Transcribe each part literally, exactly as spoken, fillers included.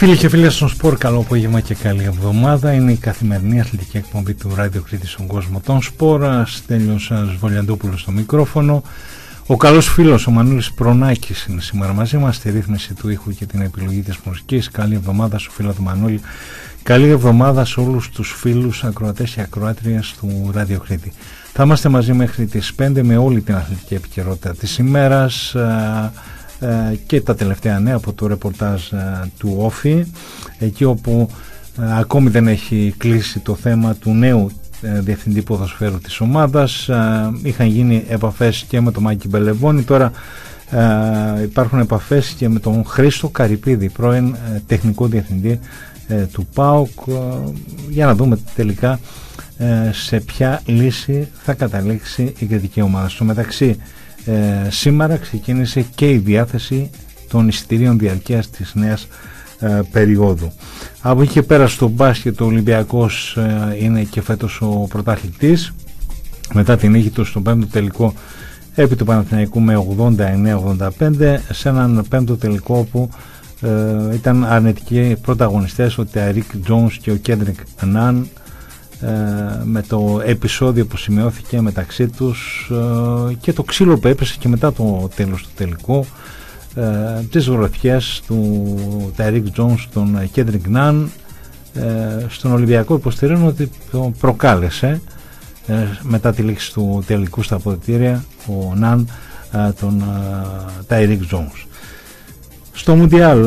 Φίλοι και φίλες των σπορ, καλό απόγευμα και καλή εβδομάδα. Είναι η καθημερινή αθλητική εκπομπή του Ράδιο Κρήτη στον κόσμο των σπορ. Στέλιος Βολιαντόπουλος στο μικρόφωνο. Ο καλός φίλος ο Μανούλης Προνάκης είναι σήμερα μαζί μας στη ρύθμιση του ήχου και την επιλογή της μουσικής. Καλή εβδομάδα στο φίλο του Μανούλη. Καλή εβδομάδα σε όλους τους φίλους ακροατές και ακροάτριες του Ράδιο Κρήτη. Θα είμαστε μαζί μέχρι τις πέντε με όλη την αθλητική επικαιρότητα της ημέρας και τα τελευταία νέα από το ρεπορτάζ του Όφη, εκεί όπου ακόμη δεν έχει κλείσει το θέμα του νέου διευθυντή ποδοσφαίρου της ομάδας. Είχαν γίνει επαφές και με τον Μάκη Μπελεβόνη, τώρα υπάρχουν επαφές και με τον Χρήστο Καρυπίδη, πρώην τεχνικό διευθυντή του ΠΑΟΚ, για να δούμε τελικά σε ποια λύση θα καταλήξει η κριτική ομάδα. Στο μεταξύ, Ε, σήμερα ξεκίνησε και η διάθεση των εισιτηρίων διαρκείας της νέας ε, περίοδου. Από εκεί και πέρα στο μπάσκετ ο Ολυμπιακός ε, είναι και φέτος ο πρωταθλητής μετά την νίκη του στον πέμπτο τελικό επί του Παναθηναϊκού με ογδόντα εννέα ογδόντα πέντε, σε έναν πέμπτο τελικό που ε, ήταν αρνητικοί πρωταγωνιστές ο Ταερίκ Τζόνς και ο Κέντρικ Ναν, με το επεισόδιο που σημειώθηκε μεταξύ τους και το ξύλο που έπεσε και μετά το τέλος του τελικού, τις γροθιές του Ταερίκ Τζόνς στον Κέντρικ Ναν. Στον Ολυμπιακό υποστηρίζουν ότι το προκάλεσε μετά τη λήξη του τελικού στα αποδυτήρια ο Ναν τον Ταερίκ Τζόνς. Στο Μουντιάλ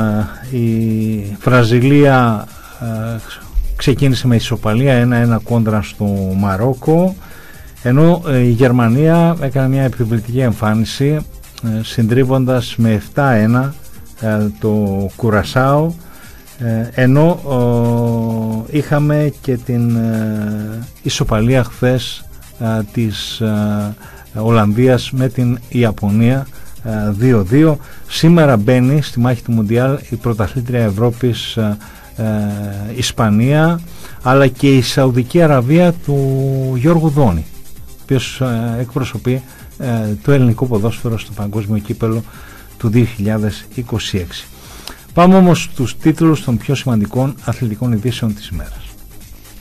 η Βραζιλία ξεκίνησε με ισοπαλία ένα ένα κόντρα στο Μαρόκο, ενώ η Γερμανία έκανε μια επιβλητική εμφάνιση συντρίβοντας με επτά ένα το Κουρασάο, ενώ είχαμε και την ισοπαλία χθες της Ολλανδίας με την Ιαπωνία δύο δύο. Σήμερα μπαίνει στη μάχη του Μουντιάλ η πρωταθλήτρια Ευρώπης Ε, Ισπανία, αλλά και η Σαουδική Αραβία του Γιώργου Δόνη, ο οποίος ε, εκπροσωπεί ε, το ελληνικό ποδόσφαιρο στο παγκόσμιο κύπελο του δύο χιλιάδες είκοσι έξι. Πάμε όμως στους τίτλους των πιο σημαντικών αθλητικών ειδήσεων της ημέρας.